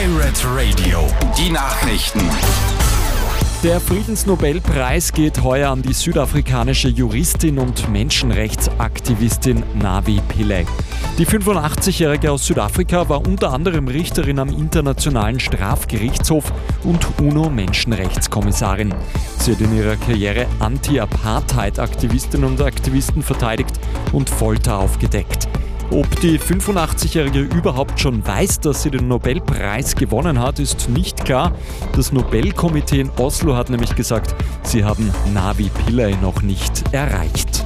Pirate Radio, die Nachrichten. Der Friedensnobelpreis geht heuer an die südafrikanische Juristin und Menschenrechtsaktivistin Navi Pillay. Die 85-Jährige aus Südafrika war unter anderem Richterin am Internationalen Strafgerichtshof und UNO-Menschenrechtskommissarin. Sie hat in ihrer Karriere Anti-Apartheid-Aktivistinnen und Aktivisten verteidigt und Folter aufgedeckt. Ob die 85-Jährige überhaupt schon weiß, dass sie den Nobelpreis gewonnen hat, ist nicht klar. Das Nobelkomitee in Oslo hat nämlich gesagt, sie haben Navi Pillay noch nicht erreicht.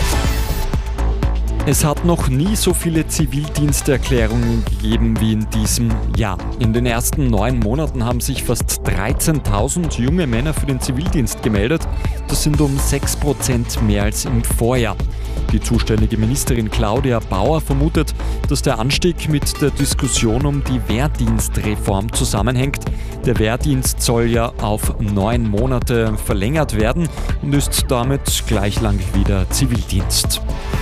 Es hat noch nie so viele Zivildiensterklärungen gegeben wie in diesem Jahr. In den ersten 9 Monaten haben sich fast 13.000 junge Männer für den Zivildienst gemeldet. Das sind um 6% mehr als im Vorjahr. Die zuständige Ministerin Claudia Bauer vermutet, dass der Anstieg mit der Diskussion um die Wehrdienstreform zusammenhängt. Der Wehrdienst soll ja auf 9 Monate verlängert werden und ist damit gleich lang wie der Zivildienst.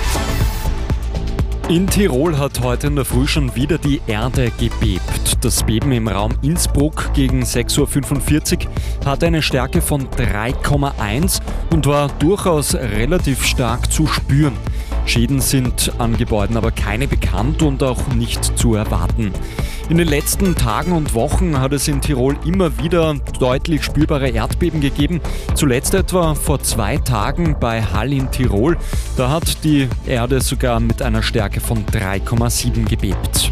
In Tirol hat heute in der Früh schon wieder die Erde gebebt. Das Beben im Raum Innsbruck gegen 6.45 Uhr hatte eine Stärke von 3,1 und war durchaus relativ stark zu spüren. Schäden sind an Gebäuden aber keine bekannt und auch nicht zu erwarten. In den letzten Tagen und Wochen hat es in Tirol immer wieder deutlich spürbare Erdbeben gegeben. Zuletzt etwa vor 2 Tagen bei Hall in Tirol. Da hat die Erde sogar mit einer Stärke von 3,7 gebebt.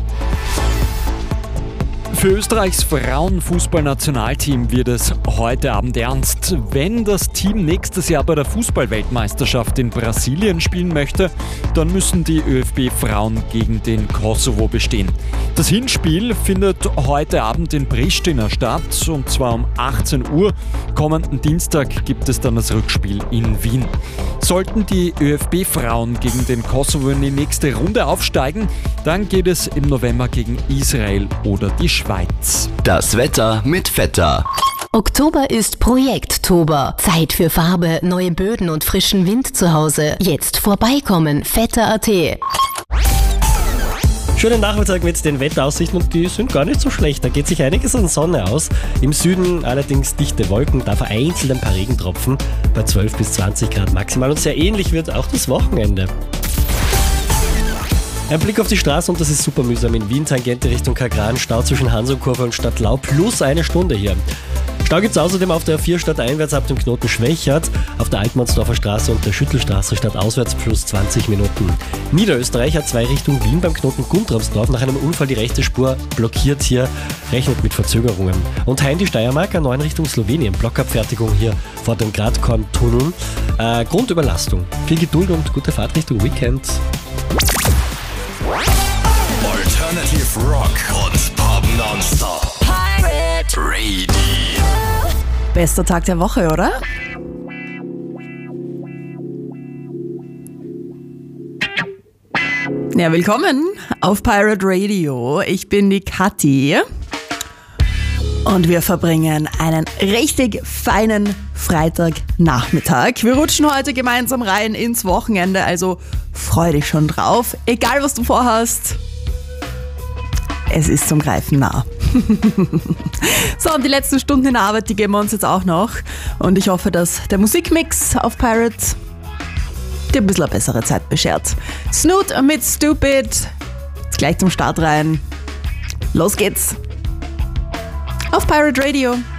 Für Österreichs Frauenfußballnationalteam wird es heute Abend ernst. Wenn das Team nächstes Jahr bei der Fußballweltmeisterschaft in Brasilien spielen möchte, dann müssen die ÖFB-Frauen gegen den Kosovo bestehen. Das Hinspiel findet heute Abend in Pristina statt, und zwar um 18 Uhr. Kommenden Dienstag gibt es dann das Rückspiel in Wien. Sollten die ÖFB-Frauen gegen den Kosovo in die nächste Runde aufsteigen, dann geht es im November gegen Israel oder die Schweiz. Das Wetter mit Vetter. Oktober ist Projekttober. Zeit für Farbe, neue Böden und frischen Wind zu Hause. Jetzt vorbeikommen, Vetter.at. Schönen Nachmittag mit den Wetteraussichten, und die sind gar nicht so schlecht. Da geht sich einiges an Sonne aus. Im Süden allerdings dichte Wolken, da vereinzelt ein paar Regentropfen bei 12 bis 20 Grad maximal, und sehr ähnlich wird auch das Wochenende. Ein Blick auf die Straße, und das ist super mühsam. In Wien Tangente Richtung Kagran, Stau zwischen Hansonkurve und Stadtlau plus 1 Stunde hier. Stau gibt es außerdem auf der A4 stadteinwärts ab dem Knoten Schwächert, auf der Altmannsdorfer Straße und der Schüttelstraße stadtauswärts plus 20 Minuten. Niederösterreich hat 2 Richtung Wien beim Knoten Guntramsdorf nach einem Unfall die rechte Spur blockiert hier, rechnet mit Verzögerungen. Und Hain die Steiermark, A9 Richtung Slowenien, Blockabfertigung hier vor dem Gradkorn-Tunnel. Grundüberlastung. Viel Geduld und gute Fahrt Richtung Weekend. Alternative Rock und Pop Nonstop. Pirate Radio. Bester Tag der Woche, oder? Ja, willkommen auf Pirate Radio. Ich bin die Kathi und wir verbringen einen richtig feinen Freitagnachmittag. Wir rutschen heute gemeinsam rein ins Wochenende, also freu dich schon drauf. Egal, was du vorhast, es ist zum Greifen nah. So, und die letzten Stunden in der Arbeit, die geben wir uns jetzt auch noch. Und ich hoffe, dass der Musikmix auf Pirate dir ein bisschen eine bessere Zeit beschert. Snoot mit Stupid. Jetzt gleich zum Start rein. Los geht's. Auf Pirate Radio.